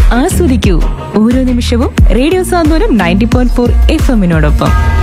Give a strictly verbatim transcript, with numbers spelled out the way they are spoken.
ആസ്വദിക്കൂ ഓരോ നിമിഷവും റേഡിയോ സാന്ത്വനം നയൻറ്റി പോയിന്റ് ഫോർ എഫ് എമ്മിനോടൊപ്പം.